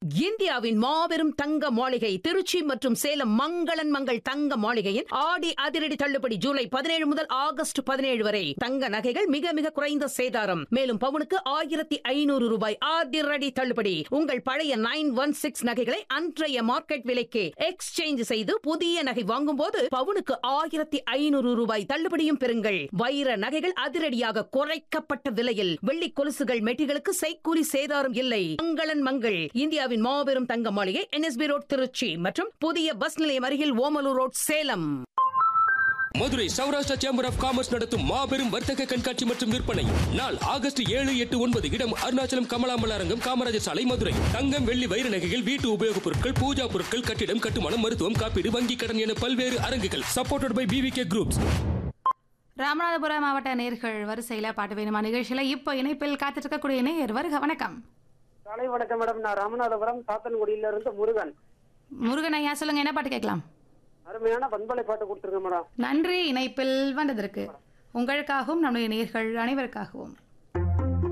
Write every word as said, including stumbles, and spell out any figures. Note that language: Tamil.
இந்தியாவின் மாபெரும் தங்க மாளிகை திருச்சி மற்றும் சேலம் மங்களன் மங்கள் தங்க மாளிகையின் ஆடி அதிரடி தள்ளுபடி ஜூலை பதினேழு முதல் ஆகஸ்ட் பதினேழு வரை. தங்க நகைகள் மிக மிக குறைந்த சேதாரம். மேலும் பவுனுக்கு ஆயிரத்தி ஐநூறு ரூபாய் அதிரடி தள்ளுபடி. உங்கள் பழைய நைன் ஒன் சிக்ஸ் நகைகளை அன்றைய மார்க்கெட் விலைக்கு எக்ஸ்சேஞ்ச் செய்து புதிய நகை வாங்கும் போது பவுனுக்கு ஆயிரத்தி ஐநூறு ரூபாய் தள்ளுபடியும் பெறுங்கள். வைர நகைகள் அதிரடியாக குறைக்கப்பட்ட விலையில். வெள்ளி கொலுசுகள் மெட்டிகளுக்கு செய்கூலி சேதாரம் இல்லை. மங்களன் மங்கள் இந்தியாவின் மாபெரும் தங்க மாளிகை என்எஸ்பி ரோட் திருச்சி மற்றும் புதிய பஸ் நிலையம் அருகில் Omalur road Salem. Madurai Saurashtra chamber of commerce நடத்தும் மாபெரும் வர்த்தக கண்காட்சி மற்றும் விற்பனை நாள் ஆகஸ்ட் ஏழு எட்டு ஒன்பது. இடம் அருணாச்சலம் கமலாம்பல் அரங்கம், காமராஜர் சாலை, மதுரை. தங்கம், வெள்ளி, வைர நகைகள், வீட்டு உபயோகப் பொருட்கள், பூஜா பொருட்கள், கட்டிடம் கட்டுமானம், மருத்துவம், காப்பீடு, வங்கி கடன் என பல்வேறு அரங்குகள். Supported by PVK groups. Ramanathapuram மாவட்ட நேர்கள் வரிசையில பாட்டு வேணுமா நிகழ்ச்சியில இப்போ இணைப்பில் காத்துட்டு இருக்கக்கூடிய நேயர் வருக. வணக்கம். காலை வணக்கம் மேடம். நான் ராமநாதபுரம் சாத்தன்குடியில இருந்து முருகன். முருகன் ஐயா சொல்லுங்க, என்ன பாட்டு கேட்கலாம்? அருமையான பண்பலை பாட்டு கொடுத்துருங்க மேடம். நன்றி இணைப்பில் வந்ததற்கு. உங்களுக்காகவும் நம்முடைய நேயர்கள் அனைவருக்காகவும்.